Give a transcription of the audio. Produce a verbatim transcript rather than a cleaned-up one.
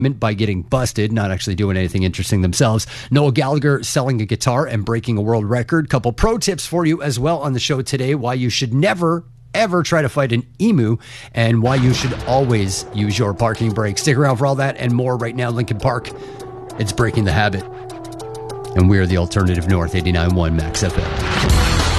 by getting busted, not actually doing anything interesting themselves. Noel Gallagher selling a guitar and breaking a world record. Couple pro tips for you as well on the show today. Why you should never, ever try to fight an emu and why you should always use your parking brake. Stick around for all that and more right now. Lincoln Park, it's Breaking the Habit. And we're the Alternative North, eighty-nine point one Max F M.